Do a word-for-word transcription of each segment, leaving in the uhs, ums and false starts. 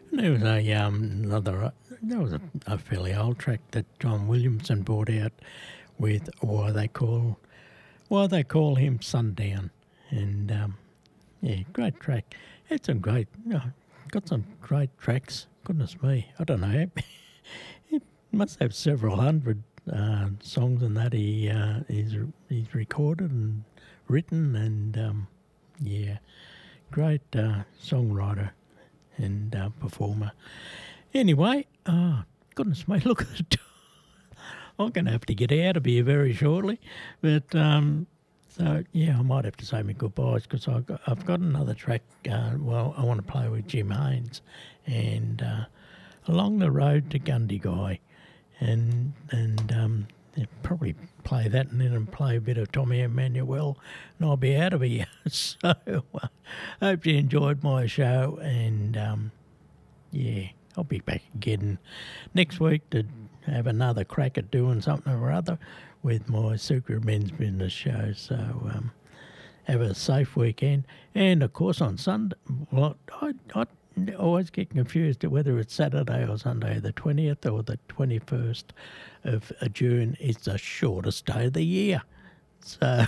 There was a um, another. Uh, there was a, a fairly old track that John Williamson brought out with why they call why they call him Sundown, and um, yeah, great track. It's some great, you know, got some great tracks. Goodness me, I don't know. It must have several hundred uh, songs and that he uh, he's he's recorded and written, and um, yeah, great uh, songwriter and uh, performer. Anyway, oh, goodness me, look at it. I'm going to have to get out of here very shortly. But, um, so, yeah, I might have to say my goodbyes because I've got, I've got another track. Uh, well, I want to play with Jim Haynes and uh, Along the Road to Gundagai. And, and um, yeah, probably play that and then play a bit of Tommy Emmanuel and I'll be out of here. So, uh, hope you enjoyed my show and, um, yeah, I'll be back again next week to have another crack at doing something or other with my Secret Men's Business show. So um, have a safe weekend. And, of course, on Sunday, well, I, I always get confused at whether it's Saturday or Sunday, the twentieth or the twenty-first of June is the shortest day of the year. So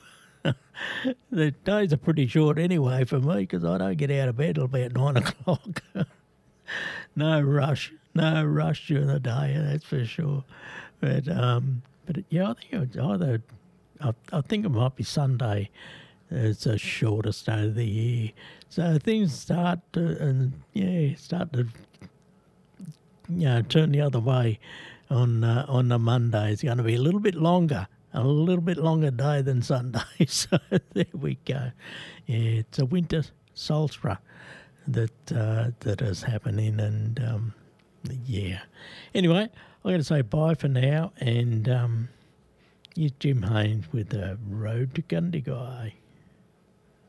the days are pretty short anyway for me because I don't get out of bed till about nine o'clock. No rush, no rush during the day, that's for sure. But um, but yeah, I think it's either. I, I think it might be Sunday. It's the shortest day of the year, so things start to and yeah start to you know turn the other way on uh, on the Monday. It's going to be a little bit longer, a little bit longer day than Sunday. So there we go. Yeah, it's a winter solstice that uh, that is happening, and um, yeah. Anyway, I'm going to say bye for now, and um, here's Jim Haynes with the Road to Gundagai.